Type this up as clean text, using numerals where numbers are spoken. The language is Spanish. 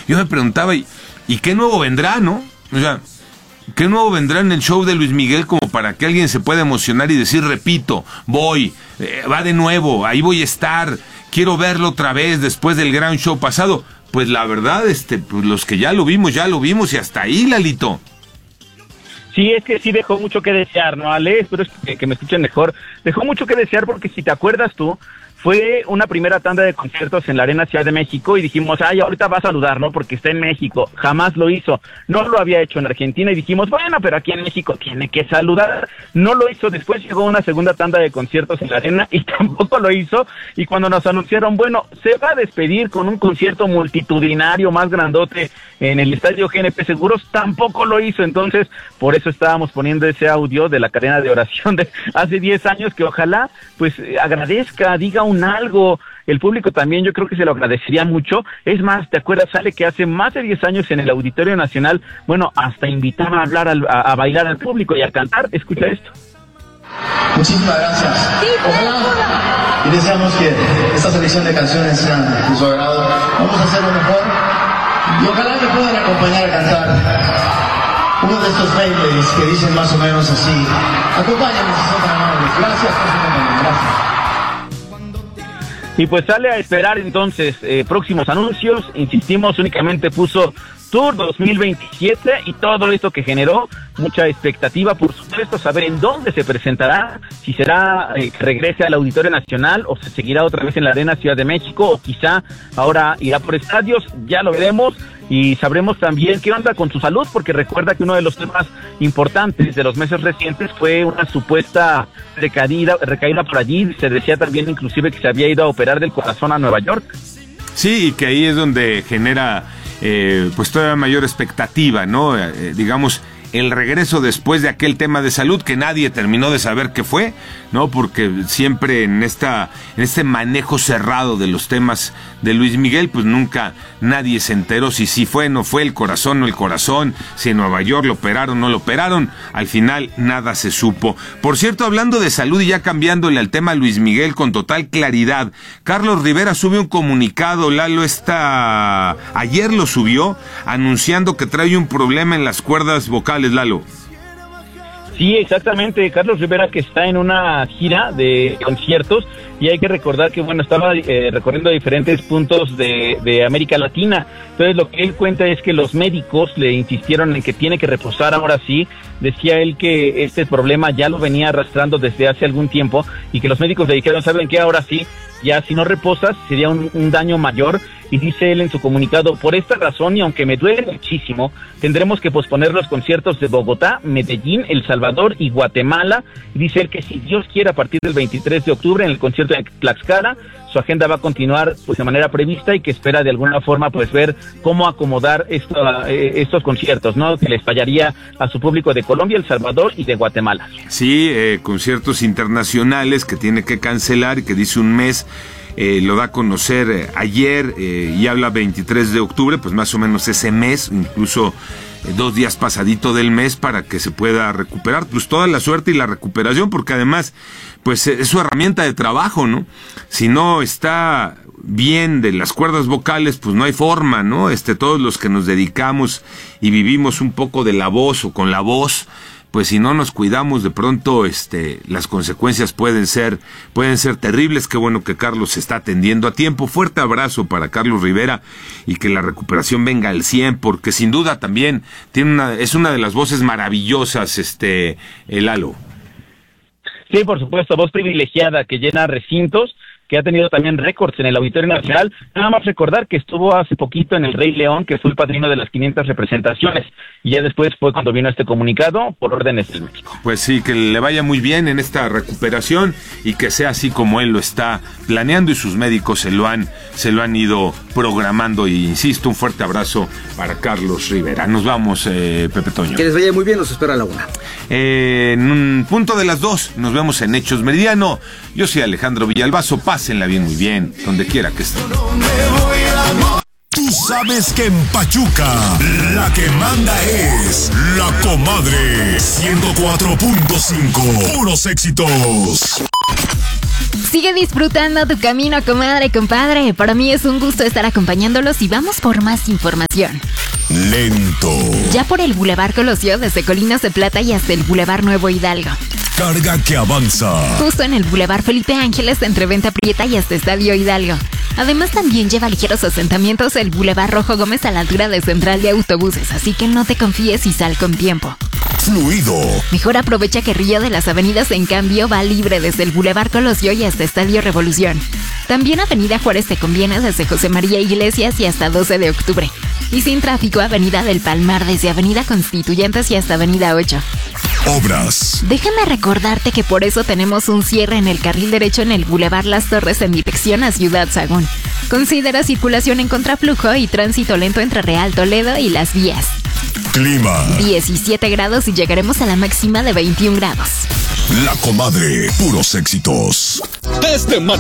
yo me preguntaba, ¿y qué nuevo vendrá, no? O sea, ¿qué nuevo vendrá en el show de Luis Miguel como para que alguien se pueda emocionar y decir, repito, voy, va de nuevo, ahí voy a estar, quiero verlo otra vez después del gran show pasado? Pues la verdad, pues los que ya lo vimos y hasta ahí, Lalito. Sí, es que sí dejó mucho que desear, ¿no, Ale? Espero que me escuchen mejor. Dejó mucho que desear porque si te acuerdas tú, fue una primera tanda de conciertos en la Arena Ciudad de México y dijimos, ahorita va a saludar, ¿no? Porque está en México. Jamás lo hizo. No lo había hecho en Argentina y dijimos, bueno, pero aquí en México tiene que saludar. No lo hizo. Después llegó una segunda tanda de conciertos en la Arena y tampoco lo hizo. Y cuando nos anunciaron, bueno, se va a despedir con un concierto multitudinario más grandote en el Estadio GNP Seguros, tampoco lo hizo. Entonces, por eso estábamos poniendo ese audio de la cadena de oración de hace 10 años que ojalá, pues, agradezca, diga un algo. El público también yo creo que se lo agradecería mucho. Es más, ¿te acuerdas, Ale, que hace más de 10 años en el Auditorio Nacional, bueno, hasta invitaba a hablar, a bailar al público y a cantar? Escucha esto. Muchísimas gracias. Ojalá y deseamos que esta selección de canciones sean de su agrado. Vamos a hacerlo mejor y ojalá me puedan acompañar a cantar uno de estos medleys que dicen más o menos así. Acompáñenme si son tan amables. Gracias por su compañía. Gracias. Y pues sale a esperar entonces próximos anuncios. Insistimos, únicamente puso Tour 2027 y todo esto que generó mucha expectativa, por supuesto, saber en dónde se presentará, si será que regrese al Auditorio Nacional o se seguirá otra vez en la Arena Ciudad de México o quizá ahora irá por estadios, ya lo veremos. Y sabremos también qué onda con su salud, porque recuerda que uno de los temas importantes de los meses recientes fue una supuesta recaída por allí. Se decía también inclusive que se había ido a operar del corazón a Nueva York. Sí, y que ahí es donde genera pues todavía mayor expectativa, ¿no? Digamos, el regreso después de aquel tema de salud que nadie terminó de saber qué fue, ¿no? Porque siempre en este manejo cerrado de los temas de Luis Miguel, pues nunca nadie se enteró si sí fue, no fue, el corazón, no el corazón, si en Nueva York lo operaron, no lo operaron. Al final nada se supo. Por cierto, hablando de salud y ya cambiándole al tema a Luis Miguel con total claridad, Carlos Rivera sube un comunicado, Lalo, ayer lo subió, anunciando que trae un problema en las cuerdas vocales, Lalo. Sí, exactamente, Carlos Rivera, que está en una gira de conciertos, y hay que recordar que, bueno, estaba recorriendo diferentes puntos de América Latina. Entonces lo que él cuenta es que los médicos le insistieron en que tiene que reposar ahora sí. Decía él que este problema ya lo venía arrastrando desde hace algún tiempo y que los médicos le dijeron, ¿saben qué? Ahora sí, ya si no reposas sería un daño mayor. Y dice él en su comunicado, por esta razón y aunque me duele muchísimo, tendremos que posponer los conciertos de Bogotá, Medellín, El Salvador y Guatemala. Y dice él que si Dios quiere, a partir del 23 de octubre en el concierto de Tlaxcala, su agenda va a continuar pues de manera prevista y que espera de alguna forma pues ver cómo acomodar estos conciertos, ¿no? Que les fallaría a su público de Colombia, El Salvador y de Guatemala. Sí, conciertos internacionales que tiene que cancelar y que dice un mes. Lo da a conocer ayer y habla 23 de octubre, pues más o menos ese mes, incluso 2 días pasadito del mes para que se pueda recuperar, pues toda la suerte y la recuperación, porque además, pues es su herramienta de trabajo, ¿no? Si no está bien de las cuerdas vocales, pues no hay forma, ¿no? Todos los que nos dedicamos y vivimos un poco de la voz o con la voz, pues si no nos cuidamos, de pronto las consecuencias pueden ser terribles. Qué bueno que Carlos se está atendiendo a tiempo. Fuerte abrazo para Carlos Rivera y que la recuperación venga al 100, porque sin duda también es una de las voces maravillosas, Lalo. Sí, por supuesto, voz privilegiada que llena recintos, que ha tenido también récords en el Auditorio Nacional. Nada más recordar que estuvo hace poquito en el Rey León, que fue el padrino de las 500 representaciones, y ya después fue cuando vino este comunicado por órdenes del médico. Pues sí, que le vaya muy bien en esta recuperación y que sea así como él lo está planeando y sus médicos se lo han ido programando. Y insisto, un fuerte abrazo para Carlos Rivera. Nos vamos, Pepe Toño. Que les vaya muy bien, nos espera a la 1. En un punto de las 2 nos vemos en Hechos Meridiano. Yo soy Alejandro Villalbazo. Pásenla bien, muy bien, donde quiera que estén. Tú sabes que en Pachuca la que manda es La Comadre 104.5. Puros éxitos. Sigue disfrutando tu camino, comadre, compadre. Para mí es un gusto estar acompañándolos y vamos por más información. Lento. Ya por el Boulevard Colosio, desde Colinas de Plata y hasta el Boulevard Nuevo Hidalgo. Carga que avanza. Justo en el Boulevard Felipe Ángeles, entre Venta Prieta y hasta Estadio Hidalgo. Además, también lleva ligeros asentamientos el Boulevard Rojo Gómez a la altura de Central de Autobuses, así que no te confíes y sal con tiempo. Fluido. Mejor aprovecha que Río de las Avenidas, en cambio, va libre desde el Boulevard Colosio y hasta Estadio Revolución. También Avenida Juárez te conviene desde José María Iglesias y hasta 12 de octubre. Y sin tráfico, Avenida del Palmar desde Avenida Constituyentes y hasta Avenida 8. Obras. Déjame recordarte que por eso tenemos un cierre en el carril derecho en el Boulevard Las Torres en dirección a Ciudad Sagún. Considera circulación en contraflujo y tránsito lento entre Real Toledo y Las Vías. Clima. 17 grados y llegaremos a la máxima de 21 grados. La Comadre, puros éxitos. Este